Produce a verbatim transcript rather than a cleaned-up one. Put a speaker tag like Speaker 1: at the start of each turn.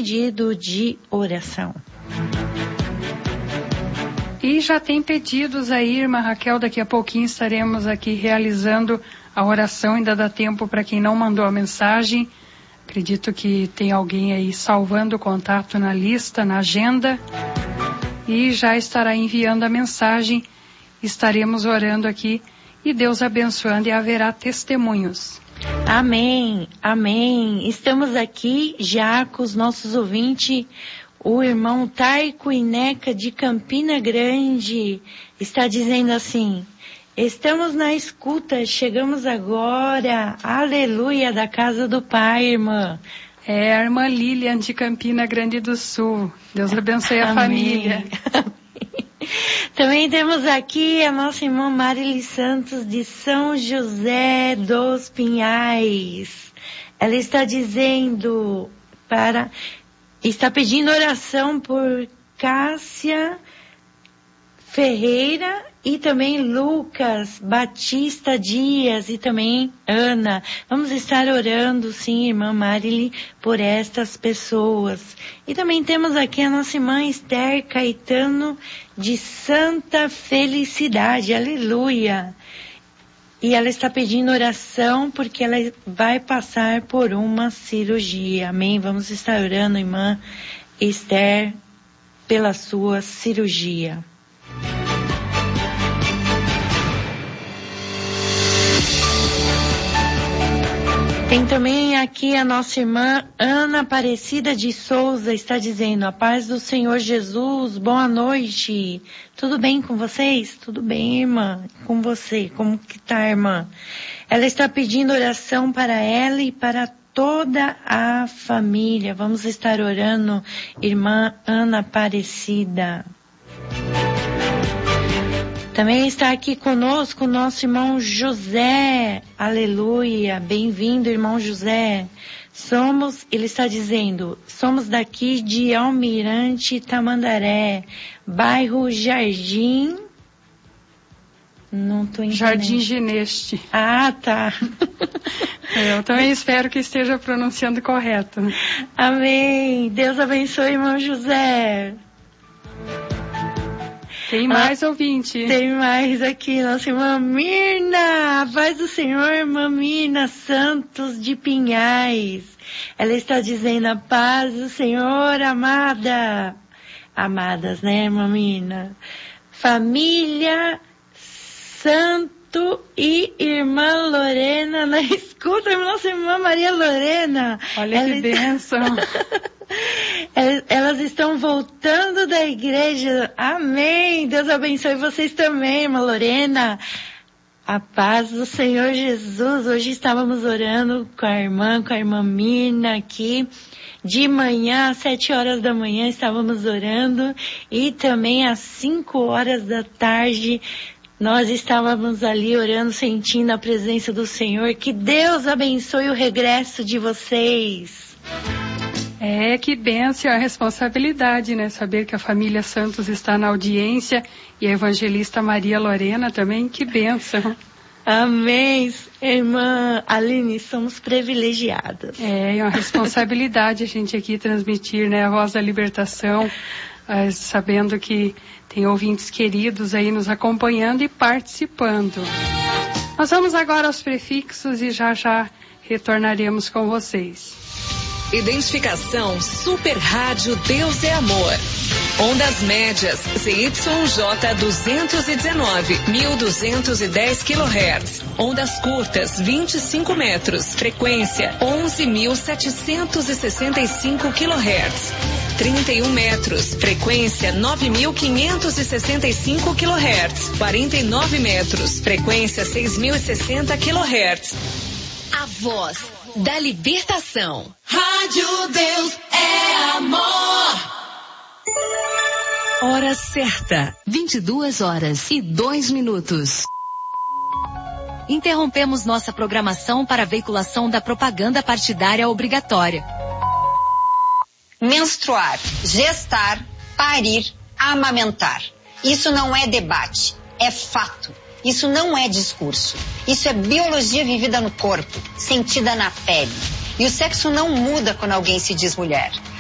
Speaker 1: pedido de oração.
Speaker 2: E já tem pedidos aí, irmã Raquel, daqui a pouquinho estaremos aqui realizando a oração, ainda dá tempo para quem não mandou a mensagem. Acredito que tem alguém aí salvando o contato na lista, na agenda, e já estará enviando a mensagem. Estaremos orando aqui e Deus abençoando, e haverá testemunhos.
Speaker 1: Amém, amém. Estamos aqui já com os nossos ouvintes. O irmão Taico Ineca de Campina Grande está dizendo assim: estamos na escuta, chegamos agora, aleluia, da casa do Pai, irmã.
Speaker 2: É a irmã Lilian de Campina Grande do Sul. Deus abençoe a
Speaker 1: Amém.
Speaker 2: família.
Speaker 1: Também temos aqui a nossa irmã Marili Santos de São José dos Pinhais. Ela está dizendo para... Está pedindo oração por Cássia Ferreira e também Lucas Batista Dias e também Ana. Vamos estar orando, sim, irmã Marili, por estas pessoas. E também temos aqui a nossa irmã Esther Caetano de Santa Felicidade. Aleluia! E ela está pedindo oração porque ela vai passar por uma cirurgia. Amém? Vamos estar orando, irmã Esther, pela sua cirurgia. Tem também aqui a nossa irmã Ana Aparecida de Souza, está dizendo: a paz do Senhor Jesus, boa noite. Tudo bem com vocês? Tudo bem, irmã? Com você, como que tá, irmã? Ela está pedindo oração para ela e para toda a família. Vamos estar orando, irmã Ana Aparecida. Também está aqui conosco o nosso irmão José. Aleluia. Bem-vindo, irmão José. Somos, ele está dizendo, somos daqui de Almirante Tamandaré, bairro Jardim... Não estou entendendo.
Speaker 2: Jardim Geneste.
Speaker 1: Ah, tá.
Speaker 2: Eu também espero que esteja pronunciando correto.
Speaker 1: Amém. Deus abençoe, irmão José.
Speaker 2: Tem mais ah, ouvinte.
Speaker 1: Tem mais aqui, nossa irmã Mirna. Paz do Senhor, irmã Mirna Santos de Pinhais. Ela está dizendo: a paz do Senhor, amada. Amadas, né, irmã Mirna? Família Santo e irmã Lorena na escuta, nossa irmã Maria Lorena.
Speaker 2: Olha ela que está... bênção.
Speaker 1: Elas estão voltando da igreja. Amém. Deus abençoe vocês também, irmã Lorena. A paz do Senhor Jesus. Hoje estávamos orando com a irmã, com a irmã Mirna aqui. De manhã, às sete horas da manhã, estávamos orando. E também às cinco horas da tarde, nós estávamos ali orando, sentindo a presença do Senhor. Que Deus abençoe o regresso de vocês.
Speaker 2: É, que bênção, a responsabilidade, né? Saber que a família Santos está na audiência e a evangelista Maria Lorena também, que bênção.
Speaker 1: Amém, irmã Aline, somos privilegiadas.
Speaker 2: É, é uma responsabilidade a gente aqui transmitir, né, a voz da libertação, uh, sabendo que tem ouvintes queridos aí nos acompanhando e participando. Nós vamos agora aos prefixos e já já retornaremos com vocês.
Speaker 3: Identificação Super Rádio Deus é Amor. Ondas médias Z Y J duzentos e dezenove, mil duzentos e dez quilohertz. Ondas curtas vinte e cinco metros. Frequência onze mil setecentos e sessenta e cinco quilohertz. trinta e um metros. Frequência nove mil quinhentos e sessenta e cinco quilohertz. quarenta e nove metros. Frequência seis mil e sessenta quilohertz.
Speaker 4: A voz da libertação.
Speaker 3: Rádio Deus é Amor.
Speaker 4: Hora certa, vinte e duas horas e dois minutos. Interrompemos nossa programação para a veiculação da propaganda partidária obrigatória.
Speaker 5: Menstruar, gestar, parir, amamentar. Isso não é debate, é fato. Isso não é discurso. Isso é biologia vivida no corpo, sentida na pele. E o sexo não muda quando alguém se diz mulher.